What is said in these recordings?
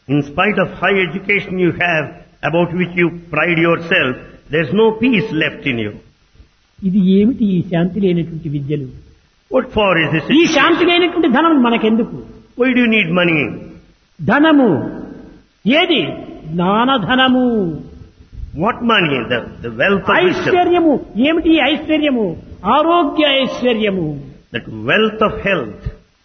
In spite of high education you have, about which you pride yourself, there's no peace left in you. ఇది ఏమిటి ఈ శాంతి లేనటువంటి విద్యలు? What for is this? ఈ శాంతి లేనటువంటి ధనం మనకెందుకు? Why do you need money? ధనము ఏది? జ్ఞానధనము. What money? The wealth of wisdom. ఐశ్వర్యము ఏమిటి? ఈ ఐశ్వర్యము ఆరోగ్య ఐశ్వర్యము. That wealth of health.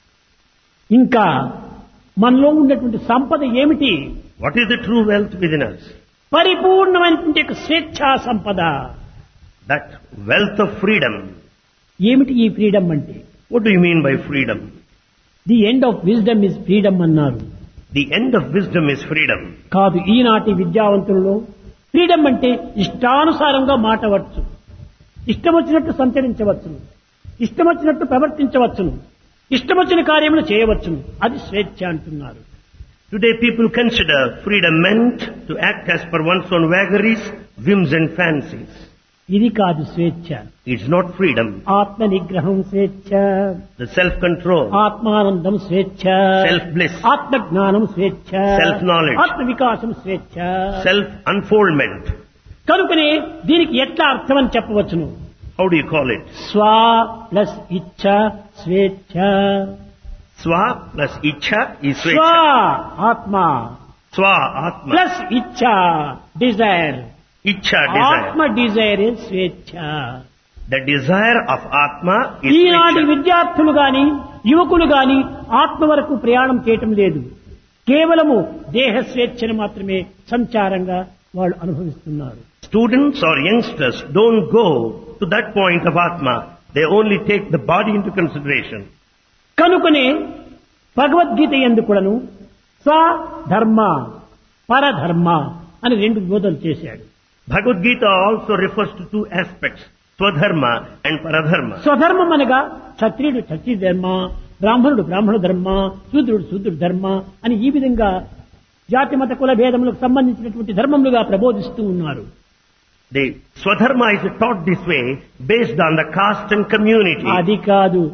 ఇంకా మనలో ఉన్నటువంటి సంపద ఏమిటి? What is the true wealth within us? పరిపూర్ణమైనటువంటి యొక్క స్వేచ్ఛా సంపద. That wealth of freedom. ఏమిటి ఈ ఫ్రీడమ్ అంటే? What do you mean by freedom? The end of wisdom is freedom అన్నారు. The end of wisdom is freedom. కాదు, ఈనాటి విద్యావంతులలో ఫ్రీడమ్ అంటే ఇష్టానుసారంగా మాటవచ్చు, ఇష్టం వచ్చినట్టు సంచరించవచ్చును, ఇష్టం వచ్చినట్టు ప్రవర్తించవచ్చును, ఇష్టం వచ్చిన కార్యములు చేయవచ్చును, అది స్వేచ్ఛ అంటున్నారు. Today people consider freedom meant to act as per one's own vagaries, whims and fancies. ఇది కాదు స్వేచ్ఛ. It's not freedom. ఆత్మ నిగ్రహం స్వేచ్ఛ, The self-control, ఆత్మానందం స్వేచ్ఛ, self-bliss, ఆత్మజ్ఞానం స్వేచ్ఛ, Self-knowledge, ఆత్మ వికాసం స్వేచ్ఛ. self-unfoldment. కనుకనే దీనికి ఎట్లా అర్థం అని చెప్పవచ్చును? How do you call it? స్వ ప్లస్ ఇచ్ఛ స్వేచ్ఛ. Swa plus Ichha is స్వ Swecha. ఆత్మ Swa Atma. Plus ఇచ్ఛ Dzire. Ichha ఆత్మ desire. డిజైర్ స్వేచ్ఛ. The desire of Atma is ఈనాటి Swecha. విద్యార్థులు గాని యువకులు గాని ఆత్మ వరకు ప్రయాణం చేయటం లేదు. కేవలము దేహ స్వేచ్ఛను మాత్రమే సంచారంగా వాళ్ళు అనుభవిస్తున్నారు. Students or youngsters don't go to that point of Atma. They only take the body into consideration. కనుకనే భగవద్గీత యందు కూడాను స్వధర్మ పరధర్మ అని రెండు బోధనలు చేశాడు. Bhagavad Gita also refers to two aspects, Swadharma and Paradharma. స్వధర్మం అనగా క్షత్రియుడు క్షత్రియ ధర్మ, బ్రాహ్మణుడు బ్రాహ్మణ ధర్మ, శూద్రుడు శూద్రుడు ధర్మ అని ఈ విధంగా జాతి మత కుల భేదములకు సంబంధించినటువంటి ధర్మములుగా ప్రబోధిస్తూ ఉన్నారు. The Swadharma is taught this way based on the caste and community. అది కాదు,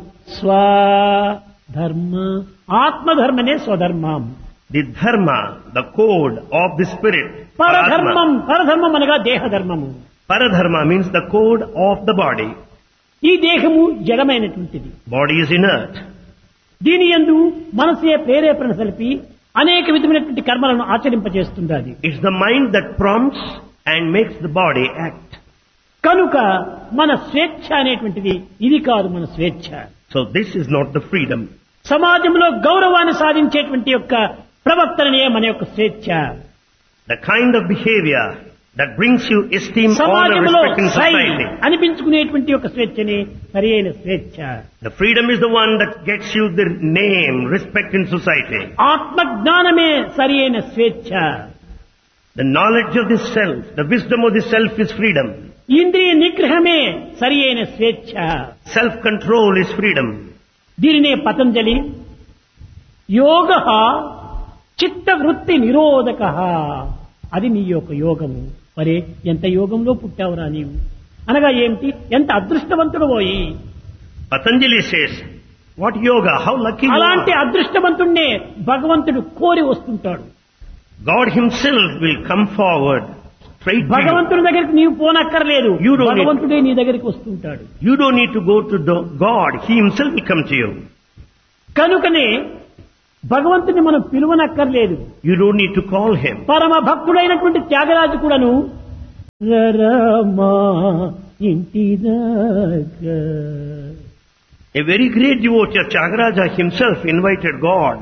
స్వధర్మ ఆత్మధర్మనే స్వధర్మం. The dharma, the code of the spirit. పరధర్మం పరధర్మం అనగా దేహధర్మము. Paradharma means the code of the body. ఈ దేహము జడమైనటువంటిది. Body is inert. దీని యందు మనసే ప్రేరేపణ సలిపి అనేక విధమైనటువంటి కర్మలను ఆచరింపజేస్తుండాలి. It's the mind that prompts and makes the body act. కనుక మన స్వేచ్ఛ అనేటువంటిది ఇది కాదు మన స్వేచ్ఛ. So this is not the freedom. సమాజంలో గౌరవాన్ని సాధించేటువంటి యొక్క ప్రవర్తననే మన యొక్క స్వేచ్ఛ. The kind of behavior that brings you esteem, honor, సమాజంలో respect in సై society. అనిపించుకునేటువంటి యొక్క స్వేచ్ఛని సరి అయిన స్వేచ్ఛ. The freedom is the one that gets you the name, respect in society. ఆత్మజ్ఞానమే సరి అయిన స్వేచ్ఛ. The knowledge of the self, the wisdom of the self is freedom. ఇంద్రియ నిగ్రహమే సరి అయిన స్వేచ్ఛ. Self-control is freedom. దీనినే పతంజలి యోగ చిత్తవృత్తి నిరోధక, అది నీ యొక్క యోగము. మరే ఎంత యోగంలో పుట్టావురా నీవు అనగా ఏమిటి? ఎంత అదృష్టవంతుడు పోయి. Patanjali says, what yoga, how lucky you అలాంటి are. అదృష్టవంతుణ్ణే భగవంతుడు కోరి వస్తుంటాడు. God himself will come forward straight to you. భగవంతుడి దగ్గరికి నీవు పోనక్కర్లేదు, You don't need- భగవంతుడే నీ దగ్గరికి వస్తుంటాడు. You don't need to go to God. He himself will come to you. కనుకనే భగవంతుని మనం పిలువనక్కర్లేదు. You don't need to call him. పరమ భక్తుడైనటువంటి త్యాగరాజు కూడాను రరమా ఇంటి దాకా A very great devotee, Tyagaraja himself invited God